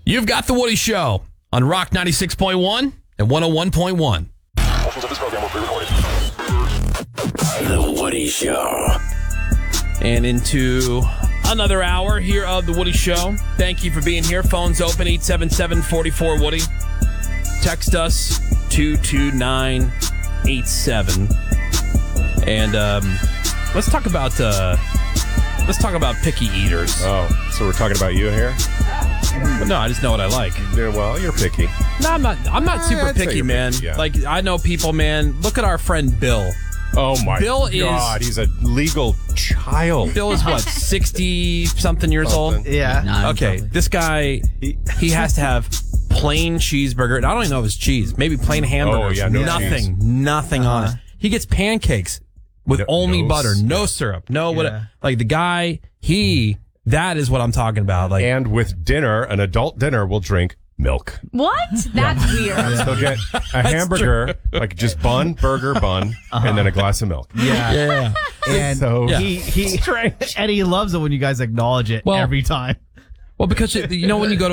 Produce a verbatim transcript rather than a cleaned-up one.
You've got The Woody Show on Rock ninety-six point one and one oh one point one. Portions of this program will be recorded. The Woody Show. And into another hour here of The Woody Show. Thank you for being here. Phone's open, eight seven seven, four four, Woody. Text us, two two nine eight seven. And um, let's talk about uh, let's talk about picky eaters. Oh, so we're talking about you here? No, I just know what I like. Yeah, well, you're picky. No, I'm not. I'm not super I'd say picky, you're man. picky, yeah. Like I know people, man. Look at our friend Bill. Oh my Bill is- God, he's a legal child. Bill is what, sixty something years Something. old? Yeah. No, Okay, probably. this guy, he has to have plain cheeseburger. And I don't even know if it's cheese. Maybe plain hamburger. Oh, yeah, no nothing, cheese. nothing on Uh-huh. it. He gets pancakes with No- only no butter, syrup. no syrup, no what. Yeah. Like the guy, he. That is what I'm talking about. Like, And with dinner, an adult dinner will drink milk. What? That's weird. He'll get a hamburger, like just bun, burger, bun, and then a glass of milk. Yeah. yeah. And So he he and he loves it when you guys acknowledge it Well- every time. Well, because you know when you go to